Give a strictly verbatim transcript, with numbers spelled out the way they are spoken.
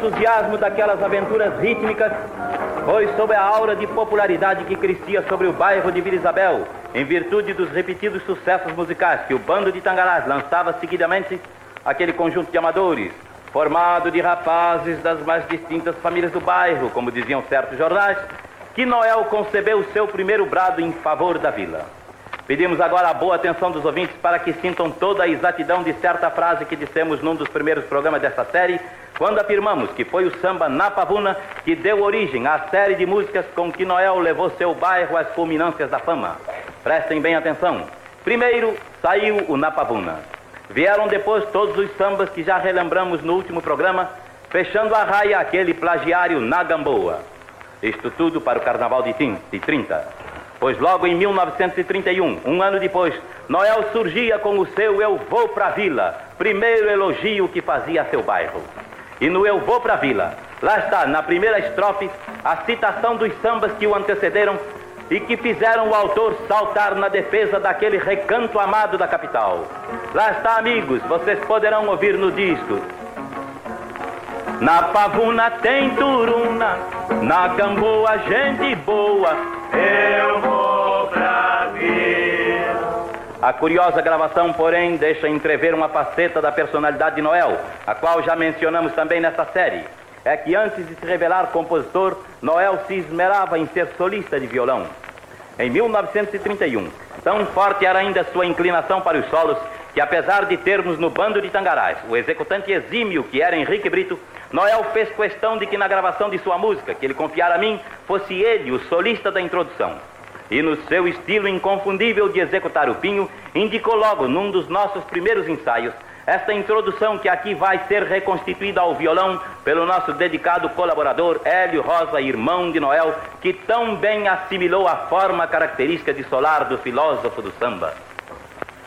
entusiasmo daquelas aventuras rítmicas, foi sob a aura de popularidade que crescia sobre o bairro de Vila Isabel, em virtude dos repetidos sucessos musicais que o bando de Tangarás lançava seguidamente, aquele conjunto de amadores, formado de rapazes das mais distintas famílias do bairro, como diziam certos jornais, que Noel concebeu o seu primeiro brado em favor da vila. Pedimos agora a boa atenção dos ouvintes para que sintam toda a exatidão de certa frase que dissemos num dos primeiros programas desta série, quando afirmamos que foi o samba Na Pavuna que deu origem à série de músicas com que Noel levou seu bairro às culminâncias da fama. Prestem bem atenção. Primeiro saiu o Na Pavuna. Vieram depois todos os sambas que já relembramos no último programa, fechando a raia aquele plagiário Na Gamboa. Isto tudo para o Carnaval de trinta. Pois logo em mil novecentos e trinta e um, um ano depois, Noel surgia com o seu Eu Vou Pra Vila, primeiro elogio que fazia a seu bairro. E no Eu Vou Pra Vila, lá está, na primeira estrofe, a citação dos sambas que o antecederam e que fizeram o autor saltar na defesa daquele recanto amado da capital. Lá está, amigos, vocês poderão ouvir no disco. Na Pavuna tem turuna, na Gamboa gente boa, eu vou pra vila. A curiosa gravação, porém, deixa entrever uma faceta da personalidade de Noel, a qual já mencionamos também nesta série. É que antes de se revelar compositor, Noel se esmerava em ser solista de violão. Em mil novecentos e trinta e um, tão forte era ainda sua inclinação para os solos, que apesar de termos no bando de Tangarás o executante exímio que era Henrique Brito, Noel fez questão de que na gravação de sua música, que ele confiara a mim, fosse ele o solista da introdução. E no seu estilo inconfundível de executar o pinho, indicou logo num dos nossos primeiros ensaios esta introdução que aqui vai ser reconstituída ao violão pelo nosso dedicado colaborador Hélio Rosa, irmão de Noel, que tão bem assimilou a forma característica de solar do filósofo do samba.